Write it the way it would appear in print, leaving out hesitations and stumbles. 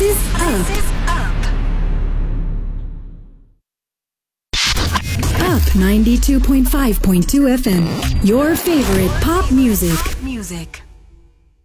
is up. Up 92.5.2 FM. Your favorite pop music.